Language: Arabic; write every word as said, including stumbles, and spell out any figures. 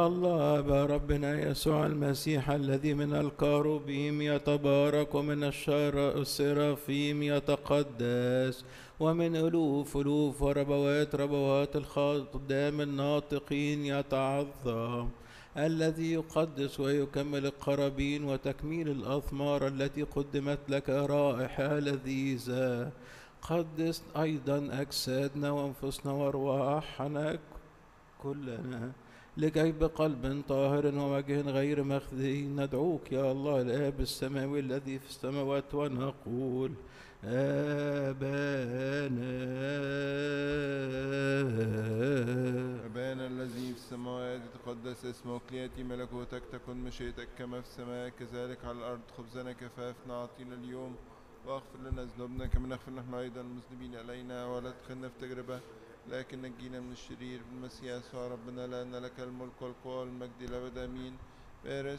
الله بربنا يسوع المسيح الذي من الكاروبيم يتبارك ومن الشر السرافيم يتقدس ومن ألوف ألوف وربوات ربوات الخدام الناطقين يتعظم، الذي يقدس ويكمل القرابين وتكميل الأثمار التي قدمت لك رائحة لذيذة. قدس أيضا أجسادنا وأنفسنا وأرواحنا كلنا لكي بقلب طاهر ووجه غير مخزي ندعوك يا الله الآب السماوي الذي في السماوات ونقول آبانا أبانا الذي في السماوات يتقدس اسمك، ليأتي ملكوتك، تكن مشيئتك كما في السماء كذلك على الأرض. خبزنا كفافنا أعطينا اليوم، واغفر لنا ذنوبنا كما نغفر نحن أيضا المذنبين إلينا، ولا تدخلنا في تجربة لكن نجينا من الشرير. بالمسيح يسوع ربنا، لأن لك الملك والقوة والمجد الأبد آمين. بارس